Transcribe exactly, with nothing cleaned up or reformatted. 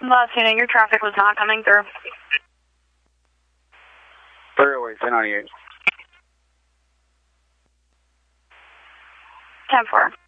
Last unit, your traffic was not coming through. Thirty-way, ten ninety-eight. ten four.